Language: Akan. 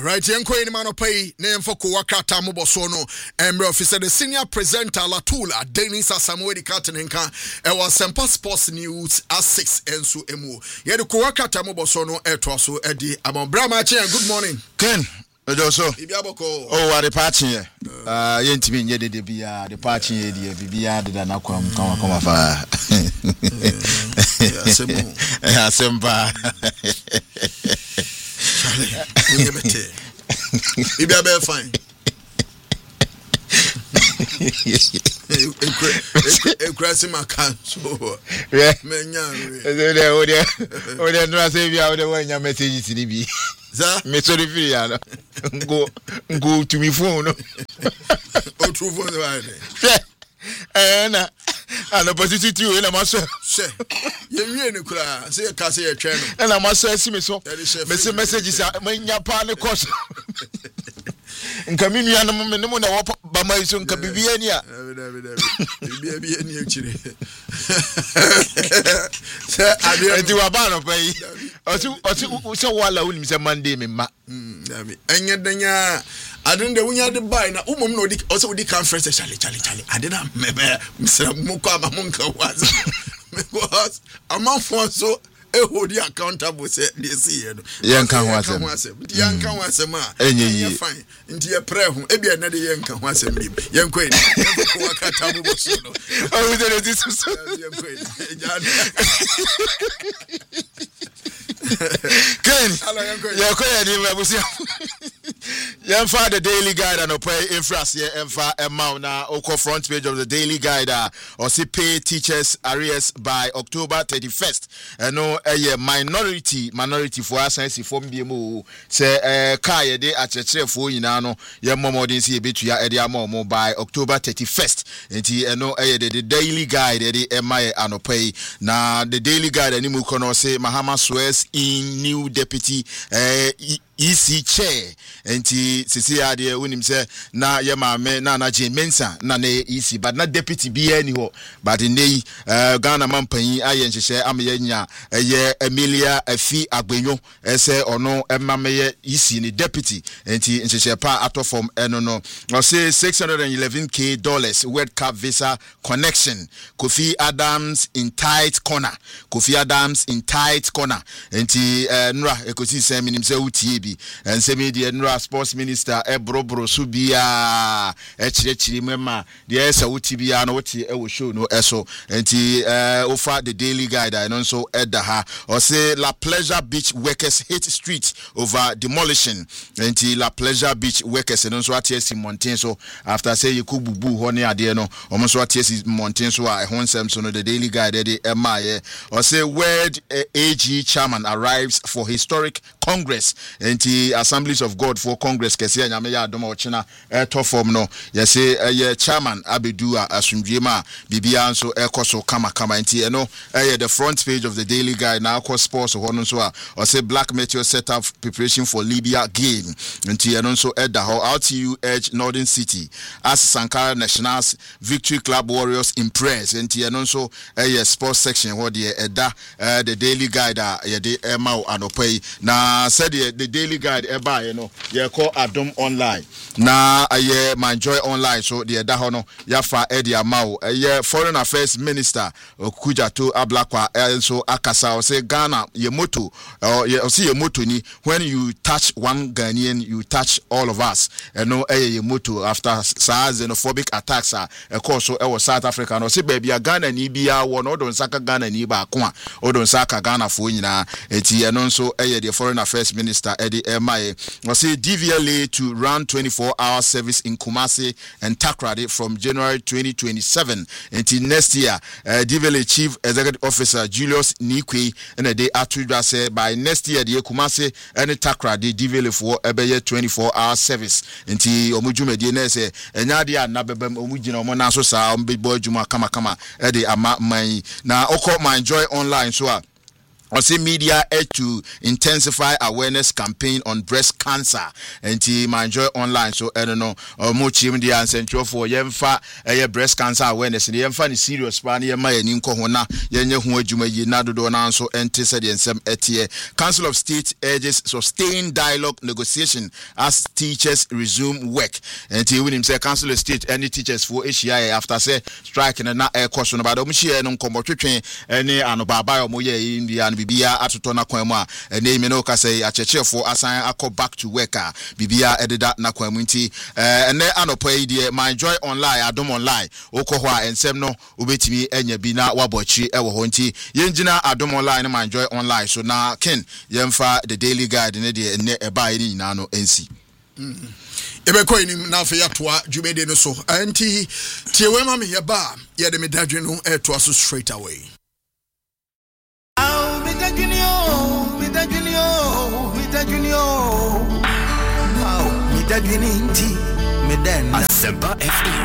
Right, Yanko in Manopay, name for Kuwakata Mobosono, Emre officer, the senior presenter Latula, Dennis Samuel Katanenka, and was some Sports News at 6 and so emu. Yet the Kuwakata Mobosono, Etwaso, Eddie, Amon Bramachi, and good morning. Ken, also, oh, the party, Yentimi, Yedi, the party, the Bibia, the Naquam, come fire. Simba. If you are fine. A crazy macan, so yeah, oh, no, I say you are the one your message to be. Mr. Riviana, go to me phone. Oh, true for the and opposite to you, and I must say, you cry, say a cassia channel, and I must say, so, messages are when your partner cost. In Camino, no one by my son can be Vienna. I do a bar of pay. Or so while I will Monday, and yet, I don't know when you had to buy now. Also, the conference, Charlie. I didn't remember Mr. Mukama Munka was a month or so. Hold the accountable say this year. Young can was a young can was a man. And you fine into your prayer. Maybe another young can was a young queen. Oh, there is Young father Daily Guide and pay infrastructure and Mauna Oko front page of the Daily Guide or see pay teachers arrears by October 31st. And no a minority for us and from BMO say Kaya de at a for inano your momo didn't see a bit ya Ediamo by October 31st. And no the Daily Guide the MI and pay now the Daily Guide and Mukono say Mahama swears in new deputy EC chair enti sisi ade wonim se na ye maame na Mensa na EC but na deputy bi ani ho but nei Ghana mampanyi aye nhyehyɛ amenya ye Emilia Afi Agbenyo ese ono emameye EC ni deputy enti nhyehyɛ pa atofom eno no say $611K World Cup visa connection Kofi Adams in tight corner enti nra ekosi se minim se utie bi and semi the Nra sports minister Ebrobro Subia echirechiri mema the esa utibia no woti e wo show no eso enti offer the Daily Guide and also edaha or say La Pleasure Beach workers hate street over demolition enti La Pleasure Beach workers and also atiesi mountain so after say you could bubu ho ne ade no omo so atiesi mountain so a honsem so no the Daily Guide the emaye or say word AG chairman arrives for historic Congress enti Assemblies of God for Congress kese nyame ya adoma ochina to form no yese ye chairman Abedua Asundwema bibia nso ekoso kama enti eno the front page of the Daily Guide na akọ sports ho no so or say Black Meteor set up preparation for Libya game enti eno nso eda ho RTU Edge Northern City as Sankara Nationals Victory Club Warriors impress enti eno nso sports section ho de eda the Daily Guide ye de emao anopai na said the Daily Guide eba ye call Adom online na my joy online so the eda ho no ya fa edi amao foreign affairs minister Okujato Ablakwa so akasa say Ghana ye motto or ye motto ni when you touch one Ghanaian you touch all of us no ye motto after xenophobic attacks course so was South Africa no say baby Ghana ni bia wo no don saka Ghana ni ba ko a odon saka Ghana fo nyina eti no so the foreign affairs minister Eddie MI was say DVLA to run 24-hour service in Kumasi and Takrady from January 2027 until next year. DVLA Chief Executive Officer Julius Nikwe and a day after say by next year the Kumasi and Takrady DVLA for ebeye 24-hour service until omujume die na say enya dia na bebem omujina omo na so sa big boy juma kama ede ama man na okọ my joy online so Ɔsɛ media to intensify awareness campaign on breast cancer. Enti Manjoy online so I don't know mo chim di ansentro for yemfa breast cancer awareness ni yemfa ni serious pa na yema yani nko ho na yenye ho adwuma yi na dodo na so ente said ensem etie. Council of State urges sustained dialogue negotiation as teachers resume work. Enti we him say Council of State any teachers for ACI after say strike na air course no ba do mo hie no nkomo twetwen ene anobaba yo mo ye India bibia atoto na kwan mu a ene me no ka say achechefo asan akọ back to work a bibia ededa na kwan mu nti ene anopo yi de Manjoy online adom online okọ ho a ensem no obetimi enya bi na wabochi ewo ho nti yengina adom online na Manjoy online so na ken yemfa the daily guide ne de ene eba yi nyina no ensi ebe ko ni na fa yatoa dwumede no so anti tiewe ma me yeba ye de me dadwe no to aso straight away. Asempa FM